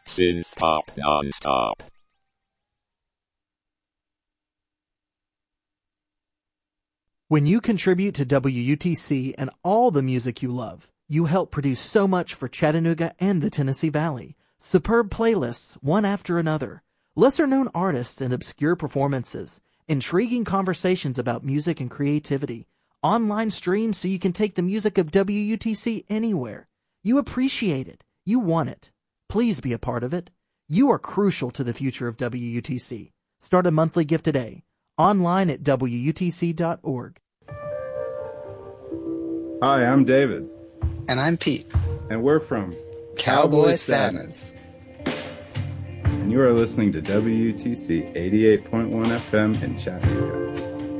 Synth pop non-stop. When you contribute to WUTC and all the music you love, you help produce so much for Chattanooga and the Tennessee Valley. Superb playlists, one after another, lesser-known artists and obscure performances, intriguing conversations about music and creativity, online streams so you can take the music of WUTC anywhere. You appreciate it. You want it. Please be a part of it. You are crucial to the future of WUTC. Start a monthly gift today. Online at WUTC.org. Hi, I'm David. And I'm Pete. And we're from Cowboy Sadness. And you are listening to WUTC 88.1 FM in Chattanooga.